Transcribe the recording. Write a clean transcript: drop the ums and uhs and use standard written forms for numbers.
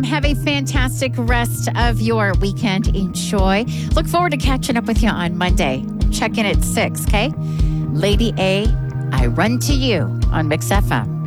Have a fantastic rest of your weekend. Enjoy. Look forward to catching up with you on Monday. Check in at 6, okay? Lady A, I run to you on Mix FM.